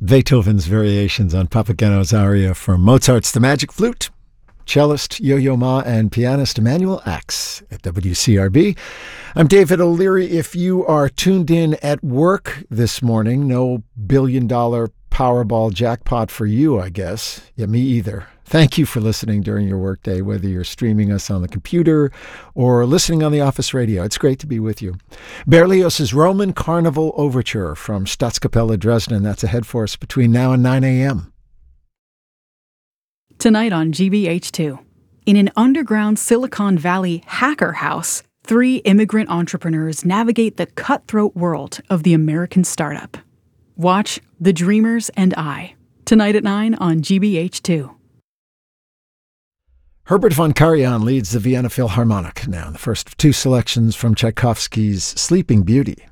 Beethoven's variations on Papageno's aria from Mozart's The Magic Flute. Cellist Yo-Yo Ma and pianist Emmanuel Axe at WCRB. I'm David O'Leary. If you are tuned in at work this morning, no billion-dollar Powerball jackpot for you, I guess. Yeah, me either. Thank you for listening during your workday, whether you're streaming us on the computer or listening on the office radio. It's great to be with you. Berlioz's Roman Carnival Overture from Staatskapelle Dresden. That's ahead for us between now and 9 a.m. Tonight on GBH2, in an underground Silicon Valley hacker house, 3 immigrant entrepreneurs navigate the cutthroat world of the American startup. Watch The Dreamers and I, tonight at 9 on GBH2. Herbert von Karajan leads the Vienna Philharmonic now, the first of 2 selections from Tchaikovsky's Sleeping Beauty.